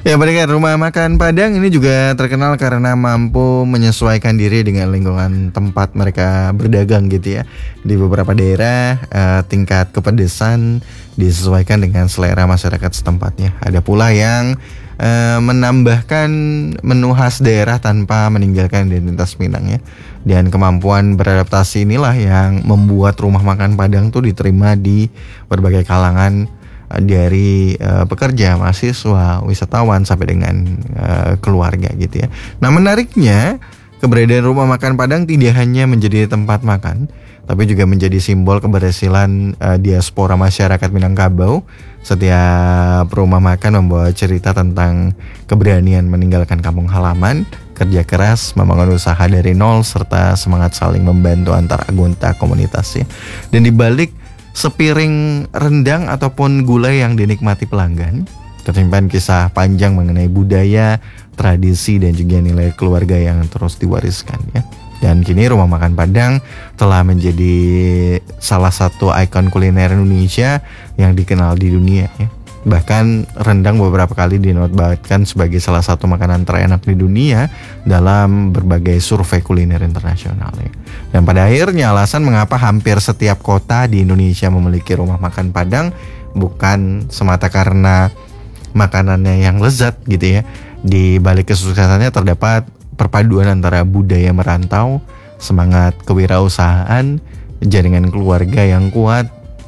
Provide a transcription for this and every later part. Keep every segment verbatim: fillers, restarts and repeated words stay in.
Ya, pendengar, rumah makan Padang ini juga terkenal karena mampu menyesuaikan diri dengan lingkungan tempat mereka berdagang gitu ya. Di beberapa daerah eh, tingkat kepedesan disesuaikan dengan selera masyarakat setempatnya. Ada pula yang eh, menambahkan menu khas daerah tanpa meninggalkan identitas Minang ya. Dan kemampuan beradaptasi inilah yang membuat rumah makan Padang tuh diterima di berbagai kalangan, dari uh, pekerja, mahasiswa, wisatawan sampai dengan uh, keluarga gitu ya. Nah, menariknya keberadaan rumah makan Padang tidak hanya menjadi tempat makan, tapi juga menjadi simbol keberhasilan uh, diaspora masyarakat Minangkabau. Setiap rumah makan membawa cerita tentang keberanian meninggalkan kampung halaman, kerja keras, membangun usaha dari nol, serta semangat saling membantu antar anggota komunitasnya. Dan di balik sepiring rendang ataupun gulai yang dinikmati pelanggan, tersimpan kisah panjang mengenai budaya, tradisi, dan juga nilai keluarga yang terus diwariskan ya. Dan kini rumah makan Padang telah menjadi salah satu ikon kuliner Indonesia yang dikenal di dunia ya. Bahkan rendang beberapa kali dinobatkan sebagai salah satu makanan terenak di dunia dalam berbagai survei kuliner internasional ya. Dan pada akhirnya alasan mengapa hampir setiap kota di Indonesia memiliki rumah makan Padang bukan semata karena makanannya yang lezat gitu ya. Di balik kesuksesannya terdapat perpaduan antara budaya merantau, semangat kewirausahaan, jaringan keluarga yang kuat,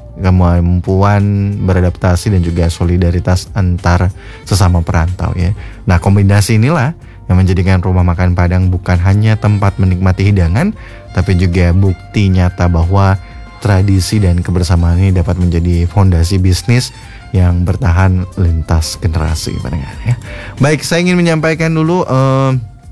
kemampuan beradaptasi, dan juga solidaritas antar sesama perantau ya. Nah, kombinasi inilah yang menjadikan rumah makan Padang bukan hanya tempat menikmati hidangan, tapi juga bukti nyata bahwa tradisi dan kebersamaan ini dapat menjadi fondasi bisnis yang bertahan lintas generasi, pendengar ya. Baik, saya ingin menyampaikan dulu uh,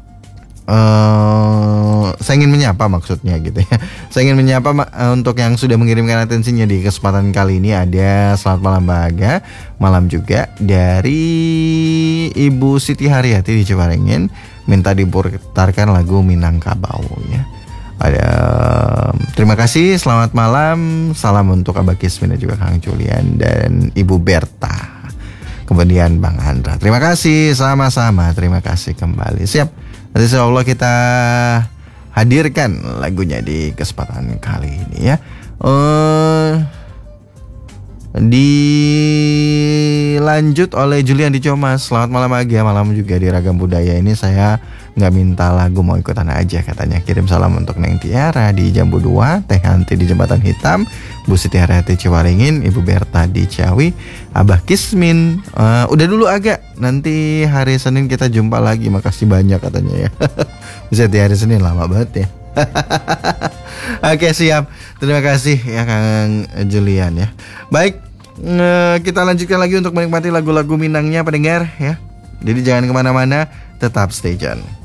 Uh, saya ingin menyapa maksudnya gitu ya. Saya ingin menyapa uh, untuk yang sudah mengirimkan atensinya di kesempatan kali ini. Ada selamat malam Bahagia, malam juga dari Ibu Siti Haryati di Ciparingin, minta diputarkan lagu Minangkabau ya. Ada, terima kasih, selamat malam, salam untuk Abah Kismin dan juga Kang Julian dan Ibu Berta. Kemudian Bang Andra, terima kasih, sama-sama, terima kasih kembali. Siap. Nanti insya Allah kita hadirkan lagunya di kesempatan kali ini ya. Uh, dilanjut oleh Julian di Comas. Selamat malam Bahagia, malam juga di Ragam Budaya. Ini saya gak minta lagu, mau ikutan aja katanya. Kirim salam untuk Neng Tiara di Jambu dua, Teh Hanti di Jembatan Hitam, Bu Siti Haryati Ciwaringin, Ibu Berta di Ciawi, Abah Kismin. uh, Udah dulu agak, nanti hari Senin kita jumpa lagi. Makasih banyak katanya ya. Bisa di hari Senin, lama banget ya. Oke, siap. Terima kasih ya Kang Julian ya. Baik, kita lanjutkan lagi untuk menikmati lagu-lagu Minangnya pendengar ya. Jadi jangan kemana-mana, tetap stay tune.